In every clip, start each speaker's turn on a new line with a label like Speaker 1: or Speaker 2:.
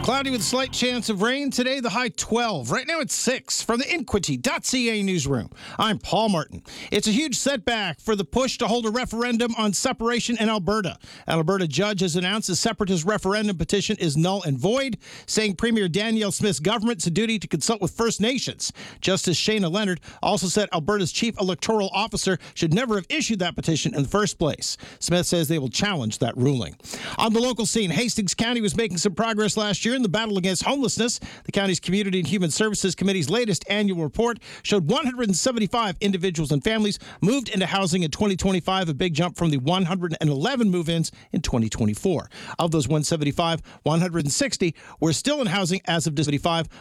Speaker 1: Cloudy with a slight chance of rain today, the high 12. Right now it's 6 from the Inquity.ca newsroom. I'm Paul Martin. It's a huge setback for the push to hold a referendum on separation in Alberta. An Alberta judge has announced the separatist referendum petition is null and void, saying Premier Danielle Smith's government's a duty to consult with First Nations. Justice Shayna Leonard also said Alberta's chief electoral officer should never have issued that petition in the first place. Smith says they will challenge that ruling. On the local scene, Hastings County was making some progress last year in the battle against homelessness. The county's Community and Human Services Committee's latest annual report showed 175 individuals and families moved into housing in 2025, a big jump from the 111 move-ins in 2024. Of those 175, 160 were still in housing as of December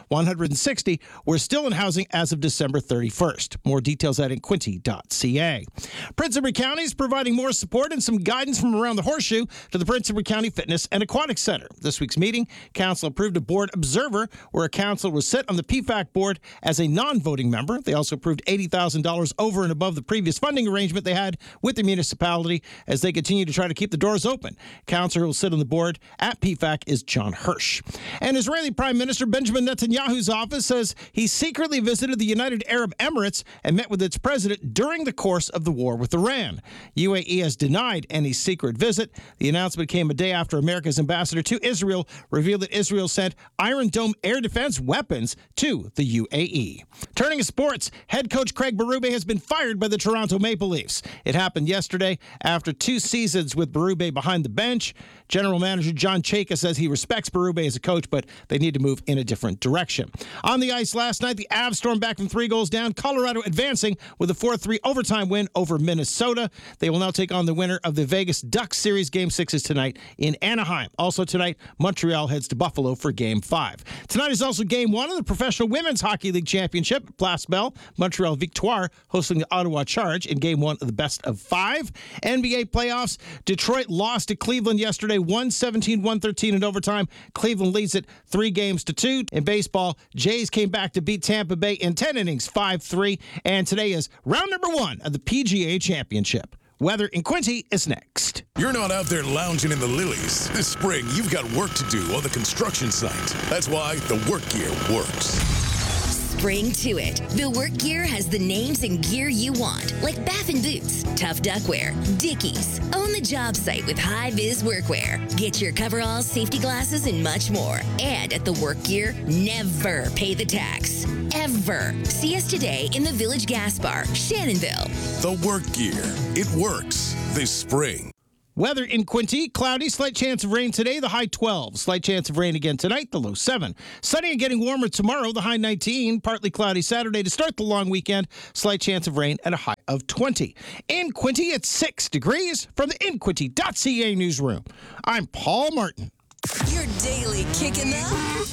Speaker 1: 31st. More details at inquity.ca. Prince Edward County is providing more support and some guidance from around the Horseshoe to the Prince Edward County Fitness and Aquatic Center. This week's meeting, Council approved a board observer where a councillor will sit on the PFAC board as a non-voting member. They also approved $80,000 over and above the previous funding arrangement they had with the municipality as they continue to try to keep the doors open. Councillor who will sit on the board at PFAC is John Hirsch. And Israeli Prime Minister Benjamin Netanyahu's office says he secretly visited the United Arab Emirates and met with its president during the course of the war with Iran. UAE has denied any secret visit. The announcement came a day after America's ambassador to Israel revealed that Israel sent Iron Dome air defense weapons to the UAE. Turning to sports, head coach Craig Berube has been fired by the Toronto Maple Leafs. It happened yesterday after 2 seasons with Berube behind the bench. General manager John Chayka says he respects Berube as a coach, but they need to move in a different direction. On the ice last night, the Avs stormed back from 3 goals down, Colorado advancing with a 4-3 overtime win over Minnesota. They will now take on the winner of the Vegas Ducks series. Game 6 is tonight in Anaheim. Also tonight, Montreal heads to Buffalo for Game 5. Tonight is also Game 1 of the Professional Women's Hockey League Championship at Place Bell. Montreal Victoire hosting the Ottawa Charge in Game 1 of the best of 5. NBA playoffs, Detroit lost to Cleveland yesterday, 117-113 in overtime. Cleveland leads it 3-2. In baseball, Jays came back to beat Tampa Bay in 10 innings, 5-3. And today is round number 1 of the PGA Championship. Weather in Quincy is next.
Speaker 2: You're not out there lounging in the lilies. This spring, you've got work to do on the construction site. That's why the work gear works.
Speaker 3: Spring to it. The work gear has the names and gear you want, like Baffin Boots, Tough Duckwear, Dickies. Own the job site with high-vis workwear. Get your coveralls, safety glasses, and much more. And at the work gear, never pay the tax. Ever. See us today in the Village Gas Bar, Shannonville.
Speaker 2: The work gear. It works this spring.
Speaker 1: Weather in Quincy, cloudy, slight chance of rain today, the high 12. Slight chance of rain again tonight, the low 7. Sunny and getting warmer tomorrow, the high 19. Partly cloudy Saturday to start the long weekend. Slight chance of rain at a high of 20. In Quincy, it's 6 degrees from the Inquity.ca newsroom. I'm Paul Martin.
Speaker 3: Your daily kicking up.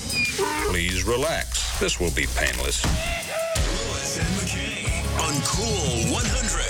Speaker 4: Please relax. This will be painless.
Speaker 5: Lewis and McKay on Cool 100.